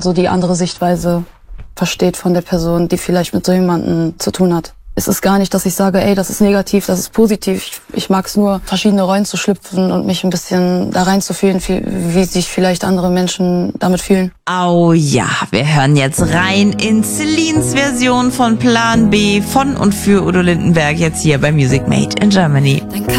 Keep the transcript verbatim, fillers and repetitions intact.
so die andere Sichtweise versteht von der Person, die vielleicht mit so jemandem zu tun hat. Es ist gar nicht, dass ich sage, ey, das ist negativ, das ist positiv. Ich, ich mag es nur, verschiedene Rollen zu schlüpfen und mich ein bisschen da reinzufühlen, wie sich vielleicht andere Menschen damit fühlen. Oh ja, wir hören jetzt rein in Celines Version von Plan B von und für Udo Lindenberg jetzt hier bei Music Made in Germany.